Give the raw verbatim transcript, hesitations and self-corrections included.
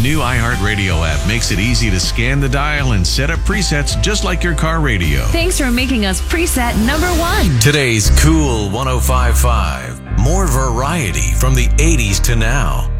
new iHeartRadio app makes it easy to scan the dial and set up presets just like your car radio. Thanks for making us preset number one. Today's Cool one oh five point five. More variety from the eighties to now.